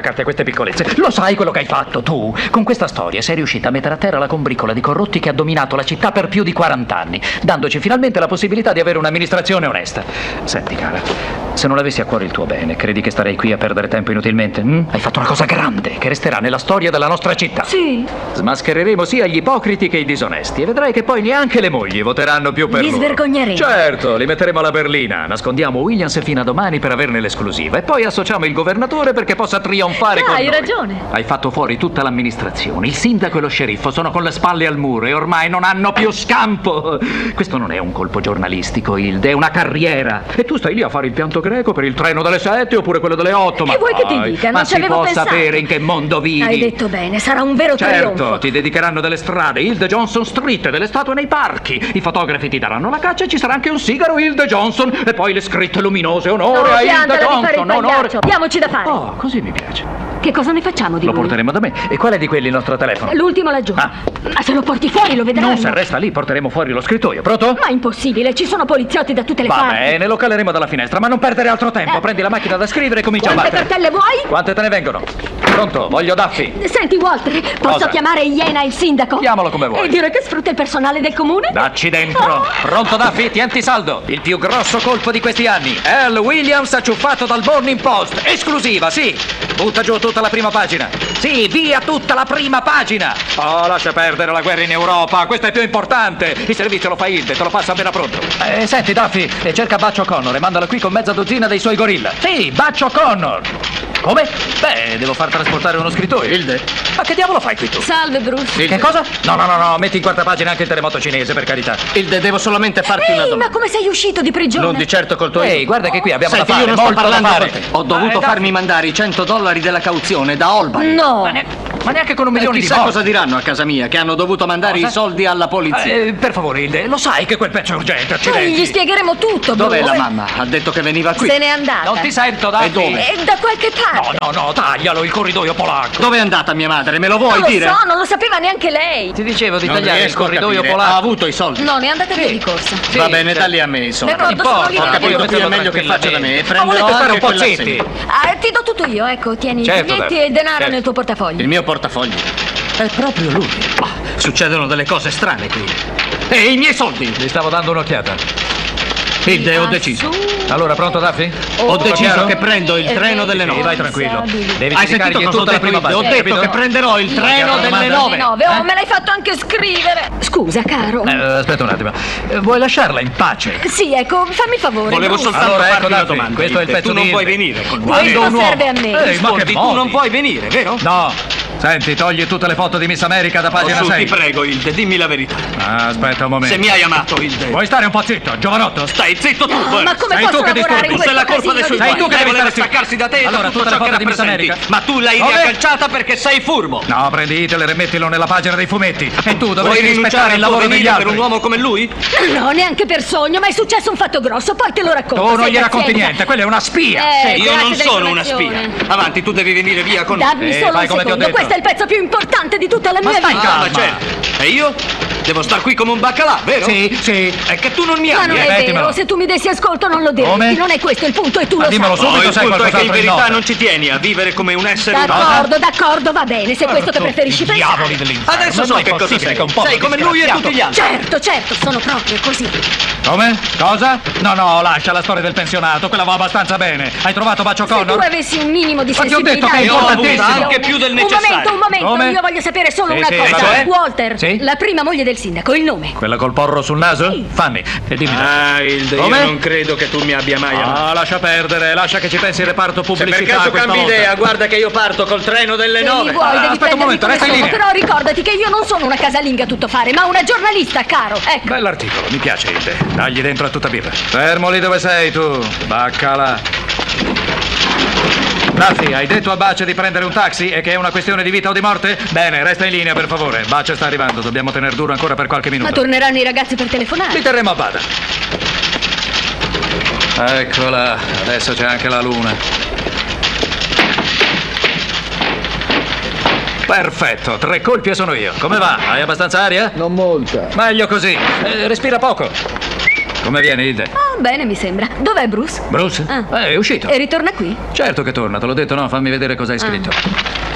attaccarti a queste piccolezze. Lo sai quello che hai fatto tu? Con questa storia sei riuscita a mettere a terra la combricola di corrotti che ha dominato la città per più di 40 anni, dandoci finalmente la possibilità di avere un'amministrazione onesta. Senti, cara, se non avessi a cuore il tuo bene, credi che starei qui a perdere tempo inutilmente? Hai fatto una cosa grande che resterà nella storia della nostra città. Sì. Smaschereremo sia gli ipocriti che i disonesti e vedrai che poi neanche le mogli voteranno più per Li loro. svergogneremo. Certo, li metteremo alla berlina. Nascondiamo Williams fino a domani per averne l'esclusiva e poi associamo il governatore perché possa trionfare con noi. Hai ragione. Hai fatto fuori tutta l'amministrazione. Il sindaco e lo sceriffo sono con le spalle al muro e ormai non hanno più scampo. Questo non è un colpo giornalistico, Hilde, è una carriera. E tu stai lì a fare il pianto greco per il treno delle 7 oppure quello delle 8. Che vuoi che ti dica? Non ma ci avevo si può pensato. sapere in che mondo vivi. Hai detto bene, sarà un vero Certo, trionfo. ti dedicheranno delle strade, Hilde Johnson Street, e delle statue nei parchi. I fotografi ti daranno la caccia e ci sarà anche un sigaro Hilde Johnson e poi le scritte luminose. Onore a Hilde piantala di fare il Johnson, onore. pagliaccio. Diamoci da fare. Oh, così mi piace. Che cosa ne facciamo di Lo lui? porteremo da me. E qual è di quelli il nostro telefono? L'ultimo laggiù. Ah. Ma se lo porti fuori lo vedranno. Non se resta lì, porteremo fuori lo scrittoio. Pronto? Ma impossibile, ci sono poliziotti da tutte le Va parti. bene, lo caleremo dalla finestra, ma non perdere altro tempo. Prendi la macchina da scrivere e comincia a Quante battere. cartelle vuoi? Quante te ne vengono? Pronto, voglio Daffy. Senti Walter, posso Cosa? chiamare Iena il sindaco? Chiamalo come vuoi. E dire che sfrutta il personale del comune? Dacci dentro. Pronto Daffy, tienti saldo. Il più grosso colpo di questi anni. Al Williams acciuffato dal Morning Post. Esclusiva, sì. Butta giù tutta la prima pagina. Sì, via tutta la prima pagina. Oh, lascia perdere la guerra in Europa. Questo è più importante. Il servizio lo fa Hilde, te lo passa appena pronto. Senti Daffy, cerca Butch O'Connor e mandala qui con mezza dozzina dei suoi gorilla. Sì, Butch O'Connor. Come? Beh, devo far trasportare uno scrittoio, Hilde. Ma che diavolo fai qui tu? Salve Bruce. Che cosa? No, metti in quarta pagina anche il terremoto cinese, per carità. Hilde, devo solamente farti una Ehi, domanda. ma come sei uscito di prigione? Non di certo col tuo Ehi, guarda che qui abbiamo Senti, da fare, io non sto molto da parlando fare. con te. Ho dovuto farmi mandare i $100 della cauzione da Albany. No. Ma neanche con un milione di Chissà morti. cosa diranno a casa mia, che hanno dovuto mandare Cosa? i soldi alla polizia. Per favore, Hilde, lo sai che quel pezzo è urgente, Poi accidenti. gli spiegheremo tutto, Dov'è Bruce. la mamma? Ha detto che veniva qui. Se n'è andata. Non ti sento, Daffy. E dove? Da qualche parte. No, taglialo il corridoio polacco. Dove è andata mia madre? Me lo vuoi Non lo dire? so, non lo sapeva neanche lei. Ti dicevo di Non tagliare il riesco a corridoio capire. polacco. Ha avuto i soldi. No, ne è andata via di corsa. Sì, Va bene, certo. dalli a me i soldi. D'accordo, Non importa, sono Ho lì. capito, Io qui è penso meglio che faccia da me. E Ma prenderò volete stare un anche po' quella zitti? assegno. Ti do tutto io, ecco, tieni Certo, i biglietti Daffy, e il denaro certo. nel tuo portafoglio. Il mio portafoglio. È proprio lui. Succedono delle cose strane qui. E i miei soldi? Gli stavo dando un'occhiata. Hilde, ho deciso. Allora, pronto, Daffy? Ho deciso chiaro? che prendo il treno delle Sì, 9. vai tranquillo. Devi Hai sentito dedicargli cosa ho tutta la detto? prima Hilde? pagina, Ho detto capito? che prenderò il treno chiaro, delle domanda? 9. Oh, me l'hai fatto anche scrivere. Scusa, caro. Aspetta un attimo. Vuoi lasciarla in pace? Sì, ecco, fammi favore. Volevo Bruce. soltanto Allora, farti ecco, una Daffy, domanda. questo è il Hilde. pezzo Tu non di puoi Hilde. venire con Questo un uomo- serve a me. ma che Rispondi, tu modi? non puoi venire, vero? No. Senti, togli tutte le foto di Miss America da pagina Su, 6. ti prego, Hilde, dimmi la verità. Aspetta un momento. Se mi hai amato, Hilde. Vuoi stare un po' zitto, giovanotto? Stai zitto tu, Ma come Sei posso tu che lavorare disturbi. in Tu sei la questo colpa dei suoi casino Sei tu guai. che Lei devi voleva stare staccarsi da te e Allora, da tutto tutte ciò le che foto di Miss rappresenti. America? Ma tu l'hai Dove? riagganciata perché sei furbo. No, prendi Hitler e mettilo nella pagina dei fumetti. E tu Vuoi dovresti rinunciare rispettare il al lavoro tuo degli venire altri. per un uomo come lui? No, neanche per sogno, ma è successo un fatto grosso, poi te lo racconto. Tu non sei gli racconti pazienza. niente, quella è una spia. Sì, Io non grazie sono una dell'informazione. spia. Avanti, tu devi venire via con me. Dammi solo fai un come ti ho secondo, detto. questo è il pezzo più importante di tutta la mia stai vita. calma. Ma certo. E io? Devo star qui come un baccalà, vero? Sì. È che tu non mi Ma ami, non è Mettimelo. vero, se tu mi dessi ascolto non lo diresti, Come? non è questo il punto e tu Ma lo dimmelo sai. subito, il sai punto è che in qualcos'altro in verità nota. non ci tieni a vivere come un essere umano. D'accordo, va bene, se è questo che preferisci I diavoli pensare. dell'inferno. Adesso non so è che cosa possibile sei. che un popolo Sei come lui e disgraziato- tutti gli altri. Certo, sono proprio così. Come? Cosa? No, lascia la storia del pensionato, quella va abbastanza bene. Hai trovato Butch Se tu O'Connor? avessi un minimo di Ma ti ho detto sensibilità che è e di importantissimo. comprensione. Anche più del necessario. Un momento, Come? io voglio sapere solo Sì, una sì, cosa. cioè? Walter, Sì? la prima moglie del sindaco, il nome. Quella col porro sul naso? Fanny, e dimmi. Ah, Hilde, io Come? non credo che tu mi abbia mai amato. Ah, lascia perdere, lascia che ci pensi il reparto Se pubblicità per caso questa cambi volta. idea, guarda che io parto col treno delle Se mi 9. vuoi, devi aspetta un prendermi momento, come resta in sono, linea. però ricordati che io non sono una casalinga tuttofare, ma una giornalista, caro. Ecco. Bell'articolo, mi piace Hilde. Dagli dentro a tutta birra. Fermo lì dove sei tu, baccala. Daffy, hai detto a Butch di prendere un taxi e che è una questione di vita o di morte? Bene, resta in linea per favore. Butch sta arrivando, dobbiamo tener duro ancora per qualche Ma minuto. torneranno i ragazzi per telefonare. Li terremo a bada. Eccola, adesso c'è anche la luna. Perfetto, 3 colpi e sono io. Come va? Hai abbastanza aria? Non molta. Meglio così. Respira poco. Come viene, Hilde? Ah, bene, mi sembra. Dov'è Bruce? Bruce? Ah. È uscito. E ritorna qui? Certo che torna, te l'ho detto, no? Fammi vedere cosa hai scritto.